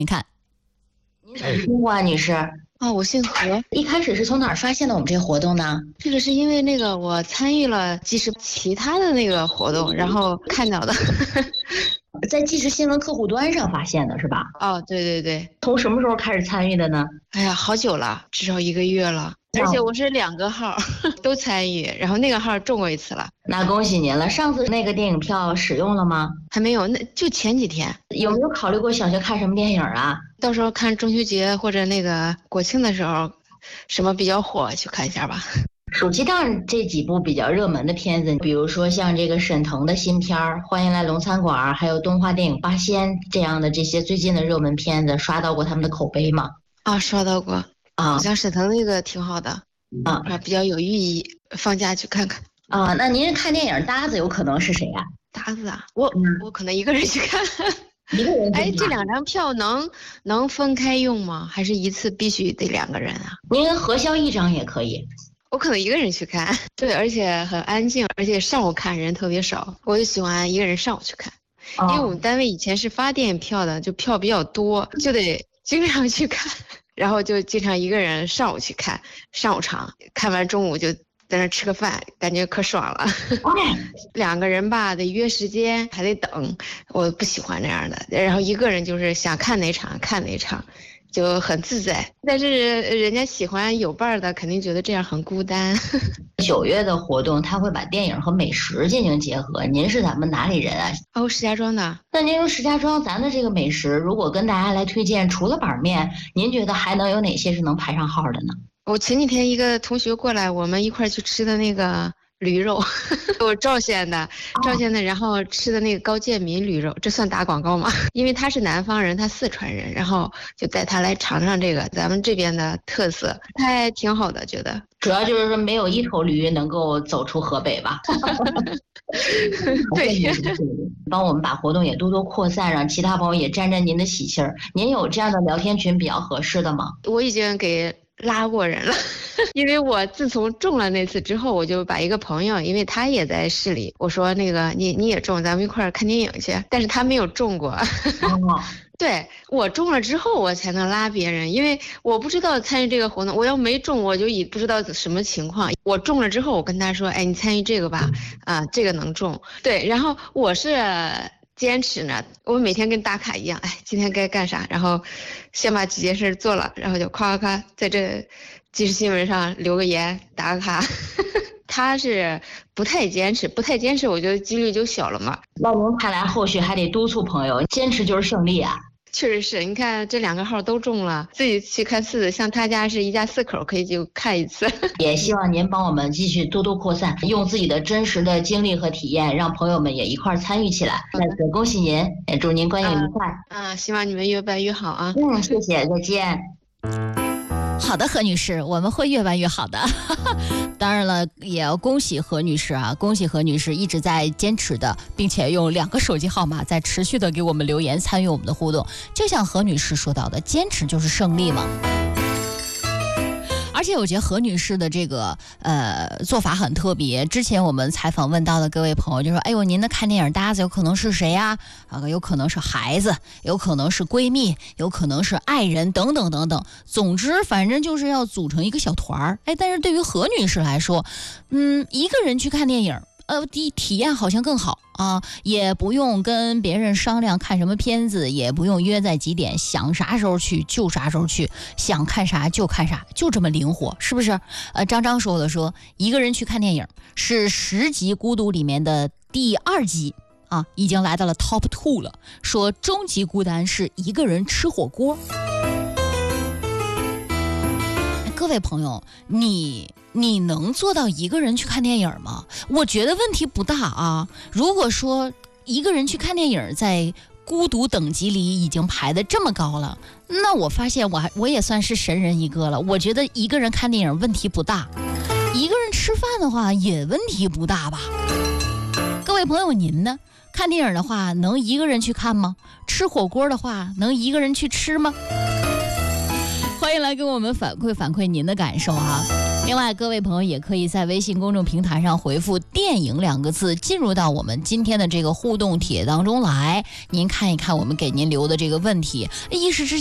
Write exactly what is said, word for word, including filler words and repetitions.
你看， 您怎么称呼啊，女士？ 啊，我姓何。 一开始是从哪儿发现的我们这个活动呢？ 这个是因为那个我参与了即时其他的那个活动，然后看到的。 在即时新闻客户端上发现的是吧？ 哦，对对对。 从什么时候开始参与的呢？ 哎呀，好久了，至少一个月了。而且我是两个号都参与，然后那个号中过一次了。 那恭喜您了。上次那个电影票使用了吗？ 还没有，那就前几天。 有没有考虑过想去看什么电影啊？ 到时候看中秋节或者那个国庆的时候，什么比较火去看一下吧。 暑期档这几部比较热门的片子，比如说像这个沈腾的新片儿《欢迎来龙餐馆》，还有动画电影《八仙》这样的这些最近的热门片子，刷到过他们的口碑吗？ 啊，刷到过。 啊， 像沈腾那个挺好的，啊，比较有寓意，放假去看看。 啊，那您看电影搭子有可能是谁啊？ 搭子啊，我、嗯、我可能一个人去看。 一个人？ 哎，这两张票能能分开用吗？还是一次必须得两个人啊？ 您核销一张也可以。 我可能一个人去看，对，而且很安静，而且上午看人特别少，我就喜欢一个人上午去看。哦、因为我们单位以前是发电影票的，就票比较多，就得经常去看。然后就经常一个人上午去看，上午场看完中午就在那吃个饭，感觉可爽了。两个人吧得约时间，还得等，我不喜欢这样的。然后一个人就是想看哪场看哪场，就很自在。但是人家喜欢有伴的，肯定觉得这样很孤单。 九月的活动，他会把电影和美食进行结合。您是咱们哪里人啊？ 哦，石家庄的。 那您说石家庄咱的这个美食，如果跟大家来推荐，除了板面，您觉得还能有哪些是能排上号的呢？ 我前几天一个同学过来，我们一块去吃的那个驴肉，我赵县的，赵县的，然后吃的那个高建民驴肉，这算打广告吗？因为他是南方人，他四川人，然后就带他来尝尝这个咱们这边的特色，他还挺好的，觉得。 主要就是说没有一头驴能够走出河北吧。 对， 帮我们把活动也多多扩散，让其他朋友也沾沾您的喜气儿。您有这样的聊天群比较合适的吗？ 我已经给拉过人了，因为我自从中了那次之后，我就把一个朋友，因为他也在市里，我说那个你你也中，咱们一块儿看电影去。但是他没有中过。 哦对，我中了之后我才能拉别人，因为我不知道参与这个活动，我要没中我就也不知道什么情况。我中了之后我跟他说，哎，你参与这个吧，啊，这个能中。对，然后我是坚持呢，我每天跟打卡一样，哎，今天该干啥，然后先把几件事做了，然后就夸夸夸在这即时新闻上留个言打个卡。他是不太坚持，不太坚持，我觉得几率就小了嘛。 那您看来后续还得督促朋友，坚持就是胜利啊。 确实是，你看这两个号都中了，自己去看次，像他家是一家四口，可以就看一次。 也希望您帮我们继续多多扩散，用自己的真实的经历和体验，让朋友们也一块参与起来。再次恭喜您，也祝您观影愉快。 啊、呃，希望你们越办越好啊。 嗯，谢谢，再见。 好的，何女士，我们会越办越好的。当然了，也要恭喜何女士啊，恭喜何女士一直在坚持的，并且用两个手机号码在持续的给我们留言，参与我们的互动。就像何女士说到的，坚持就是胜利嘛。而且我觉得何女士的这个呃做法很特别。之前我们采访问到的各位朋友就说，哎呦，您的看电影搭子有可能是谁呀？啊，有可能是孩子，有可能是闺蜜，有可能是爱人，等等等等。总之，反正就是要组成一个小团儿。哎，但是对于何女士来说，嗯，一个人去看电影，呃，体体验好像更好啊，也不用跟别人商量看什么片子，也不用约在几点，想啥时候去就啥时候去，想看啥就看啥，就这么灵活，是不是？呃，张张说的说，一个人去看电影是十集孤独里面的第二集啊，已经来到了 top two 了。说终极孤单是一个人吃火锅。各位朋友，你你能做到一个人去看电影吗？我觉得问题不大啊。如果说一个人去看电影在孤独等级里已经排得这么高了，那我发现我还我也算是神人一个了。我觉得一个人看电影问题不大，一个人吃饭的话也问题不大吧。各位朋友，您呢？看电影的话能一个人去看吗？吃火锅的话能一个人去吃吗？欢迎来跟我们反馈反馈您的感受哈。 另外，各位朋友也可以在微信公众平台上回复电影两个字，进入到我们今天的这个互动帖当中来，您看一看我们给您留的这个问题，一时之